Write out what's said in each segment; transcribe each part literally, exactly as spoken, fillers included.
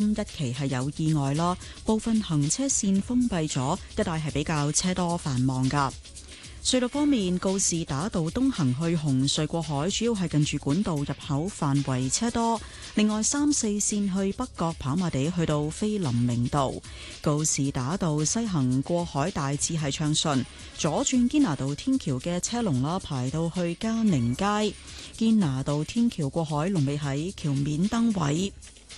一期係有意外啦，部分行車線封閉咗，一帶係比較車多繁忙噶。隧道方面，告士打道東行去紅隧過海，主要係近住管道入口範圍車多。另外，三四線去北角跑馬地去到菲林明道，告士打道西行過海大致係暢順。左轉堅拿道天橋嘅車龍啦，排到去嘉寧街。堅拿道天橋過海龍尾喺橋面燈位。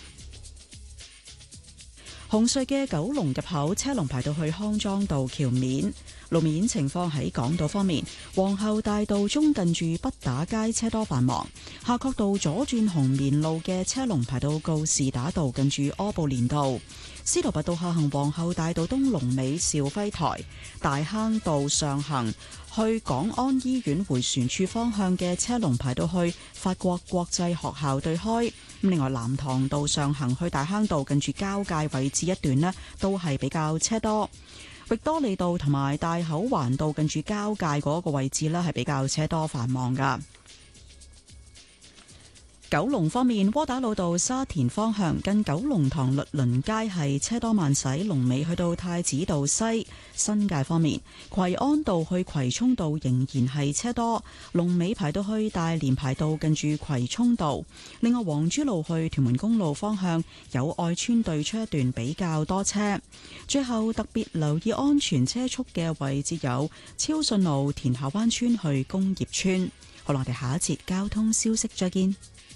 紅隧嘅九龍入口車龍排到去康莊道橋面。路面情況喺港島方面，皇后大道中近住畢打街車多繁忙，夏慤道左轉紅棉路嘅車龍排到告士打道近住柯布連道，司徒拔道下行皇后大道東龍尾兆輝台，大坑道上行去港安醫院迴旋處方向嘅車龍排到去法國國際學校對開。另外，藍塘道上行去大坑道近住交界位置一段呢，都係比較車多。域多利道同埋大口環道近住交界嗰個位置呢，係比較車多繁忙噶。九龍方面，窩打老道沙田方向近九龍塘律倫街係車多慢駛，龍尾去到太子道西。新界方面，葵安道去葵涌道仍然係車多，龍尾排到去大連排道近住葵涌道。另外，黃珠路去屯門公路方向有愛村對出一段比較多車。最後特別留意安全車速嘅位置有超順路田下灣村去工業村。好啦，我哋下一節交通消息再見。